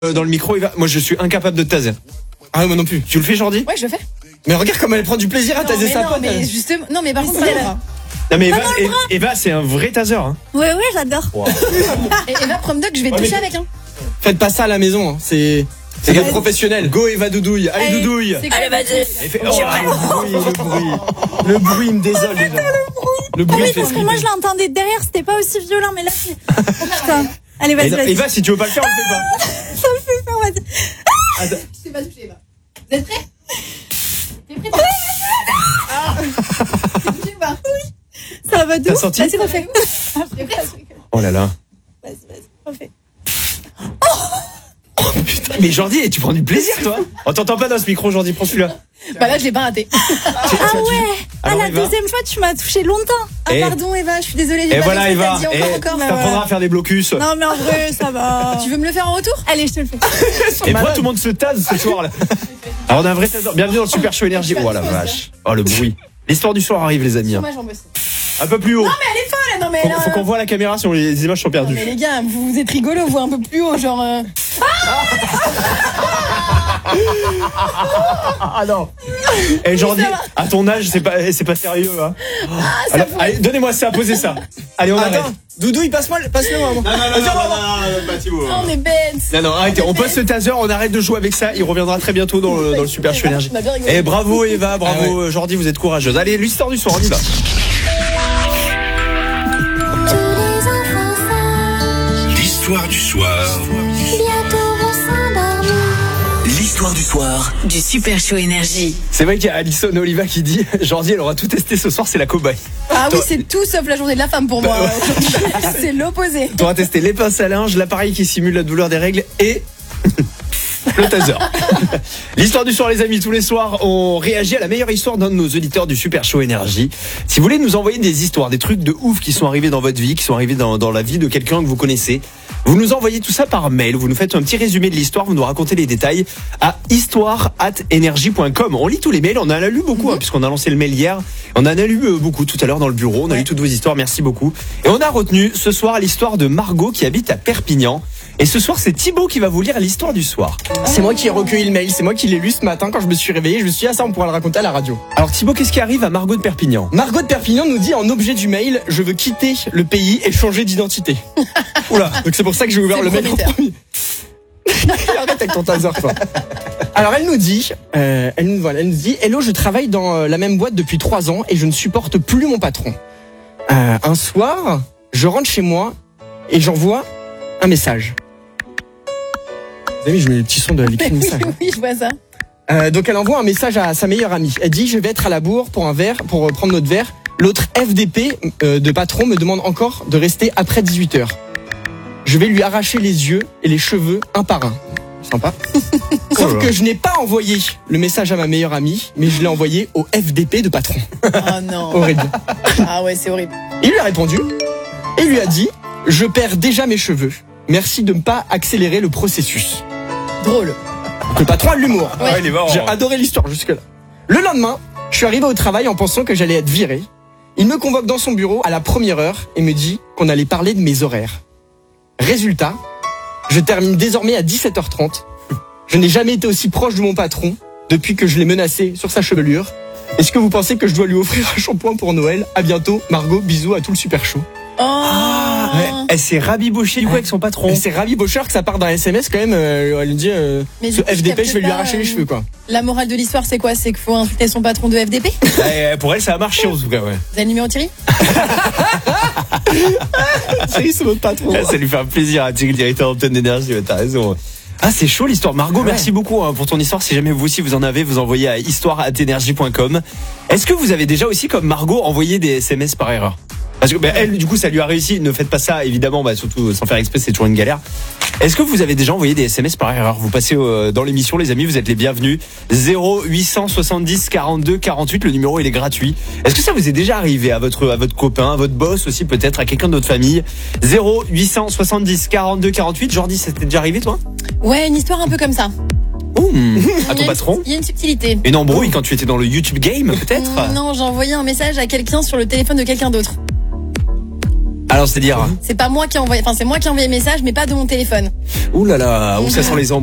dans le micro, Eva. Moi, je suis incapable de te taser. Ah, moi non plus. Tu le fais, Jordi? Ouais, je le fais. Mais regarde comme elle prend du plaisir à taser sa pote. Mais justement, non, mais par contre, Non, mais Eva, c'est un vrai taser, hein. Ouais, j'adore. Wow. Et Eva Promdog, je vais te toucher avec, hein. Faites pas ça à la maison, hein. C'est des professionnels. Go Eva Doudouille. Allez, Doudouille. Allez, vas-y. Le bruit, il me désole déjà. Le bruit, oui, parce que moi je l'entendais derrière, c'était pas aussi violent, mais là c'est. Oh, putain. Allez, vas-y. Eva, si tu veux pas le faire, on le fait pas. Ça me fait peur, vas-y. Je t'ai pas touché, Eva. Vous êtes prêts? T'es prêts? T'es touché ou pas? Oui. Ça va de T'as ouf. senti? Vas-y, refais. T'es prêt? Oh là là. Vas-y, refais. Oh putain, mais Jordi, tu prends du plaisir, toi. On t'entend pas dans ce micro, Jordi, prends celui-là. Bah là, je l'ai pas raté. Ah ouais. Alors, la Eva. deuxième fois, tu m'as touché longtemps. Ah, pardon, Eva, je suis désolée. J'ai Et pas voilà, fait ce que Eva. t'as dit encore. T'apprendras à faire des blocus. Non, mais en vrai, ça va. Tu veux me le faire en retour? Allez, je te le fais. Et pourquoi tout le monde se tase ce soir là? Alors on a un vrai taser. Bienvenue dans le Super Show Énergie. Oh la vache. Oh le bruit. L'histoire du soir arrive les amis. Sur ma jambe aussi. Un peu plus haut. Non, mais elle est folle. Non, mais là. Faut qu'on voit la caméra sinon les images sont Non, perdues. mais les gars, vous êtes rigolos, vous un peu plus haut, genre. Ah non. Et Jordi, à ton âge, c'est pas sérieux hein. Alors, allez, donnez-moi ça, posez ça. Allez, on arrête. Attends, Doudouille, passe-le moi. Non, pas Thibaut. On est bêtes. non, arrêtez, on pose ce taser, on arrête de jouer avec ça, il reviendra très bientôt dans le Super Show Énergie. On a bien rigolé. Et bravo Eva, bravo Jordi, vous êtes courageuse. Allez, l'histoire du soir, on y va. L'histoire du soir. L'histoire du soir du Super Show Énergie. C'est vrai qu'il y a Alison Oliva qui dit Jordi, elle aura tout testé ce soir, c'est la cobaye. Ah oui, c'est tout sauf la journée de la femme pour moi. C'est l'opposé. Tu auras testé les pinces à linge, l'appareil qui simule la douleur des règles et le taser. L'histoire du soir les amis, tous les soirs on réagit à la meilleure histoire d'un de nos auditeurs du Super Show Énergie. Si vous voulez nous envoyer des histoires, des trucs de ouf qui sont arrivés dans votre vie, qui sont arrivés dans la vie de quelqu'un que vous connaissez, vous nous envoyez tout ça par mail, vous nous faites un petit résumé de l'histoire, vous nous racontez les détails à histoire@energie.com. On lit tous les mails, on en a lu beaucoup puisqu'on a lancé le mail hier. On en a lu beaucoup tout à l'heure dans le bureau, on a lu toutes vos histoires, merci beaucoup. Et on a retenu ce soir l'histoire de Margot qui habite à Perpignan. Et ce soir, c'est Thibaut qui va vous lire l'histoire du soir. C'est moi qui ai recueilli le mail, c'est moi qui l'ai lu ce matin quand je me suis réveillé. Je me suis dit, ça, on pourra le raconter à la radio. Alors Thibaut, qu'est-ce qui arrive à Margot de Perpignan? Margot de Perpignan nous dit en objet du mail, je veux quitter le pays et changer d'identité. Oula, donc c'est pour ça que j'ai ouvert C'est le mail en prometteur. premier. Arrête avec ton taser, toi. Alors elle nous dit, hello, je travaille dans la même boîte depuis 3 ans et je ne supporte plus mon patron. Un soir, je rentre chez moi et j'envoie un message. Vous avez vu, je mets le petit son de l'écrit message. Oui, je vois ça. Donc elle envoie un message à sa meilleure amie. Elle dit, je vais être à la bourre pour un verre, pour prendre notre verre. L'autre FDP de patron me demande encore de rester après 18h. Je vais lui arracher les yeux et les cheveux un par un. Sympa. Sauf que je n'ai pas envoyé le message à ma meilleure amie, mais je l'ai envoyé au FDP de patron. Oh non. Horrible. Ah ouais, c'est horrible. Il lui a répondu et lui a dit, je perds déjà mes cheveux. Merci de ne pas accélérer le processus. Drôle. Donc, le patron a de l'humour. Ouais. il est mort. J'ai adoré l'histoire jusque-là. Le lendemain, je suis arrivé au travail en pensant que j'allais être viré. Il me convoque dans son bureau à la première heure et me dit qu'on allait parler de mes horaires. Résultat, je termine désormais à 17h30. Je n'ai jamais été aussi proche de mon patron depuis que je l'ai menacé sur sa chevelure. Est-ce que vous pensez que je dois lui offrir un shampoing pour Noël? À bientôt, Margot, bisous à tout le Super Show. Oh. Elle s'est rabibochée du coup avec son patron. Et c'est Ravi Bocher que ça part d'un SMS quand même. Elle lui dit Mais ce du coup, je FDP, je vais lui capte arracher pas, les cheveux quoi. La morale de l'histoire, c'est quoi? C'est qu'il faut insulter son patron de FDP? Pour elle, ça a marché en tout cas, ouais. Vous avez le numéro de Thierry? C'est votre patron. Ça lui fait un plaisir à Thierry, le directeur d'antenne d'énergie, t'as raison. Ah, c'est chaud l'histoire. Margot, merci beaucoup pour ton histoire. Si jamais vous aussi vous en avez, vous envoyez à histoire@energie.com. Est-ce que vous avez déjà aussi, comme Margot, envoyé des SMS par erreur? Parce que elle, du coup, ça lui a réussi. Ne faites pas ça, évidemment, surtout sans faire exprès, c'est toujours une galère. Est-ce que vous avez déjà envoyé des SMS par erreur? Vous passez dans l'émission, les amis, vous êtes les bienvenus. 0870 42 48, le numéro il est gratuit. Est-ce que ça vous est déjà arrivé à votre copain, à votre boss aussi peut-être, à quelqu'un de votre famille? 0870 42 48. Jordi, ça t'est déjà arrivé toi? Ouais, une histoire un peu comme ça. À ton patron? Il y a une subtilité. Une embrouille quand tu étais dans le YouTube game peut-être? Non, j'ai envoyé un message à quelqu'un sur le téléphone de quelqu'un d'autre. Alors c'est-à-dire, C'est pas moi qui ai envoyé, enfin c'est moi qui ai envoyé le message, mais pas de mon téléphone. ouh là là, où ça sent les embrouilles.